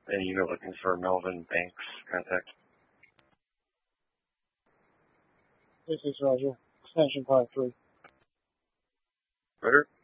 A unit looking for Melvin Banks. Contact. This is Roger. Extension 53. Roger.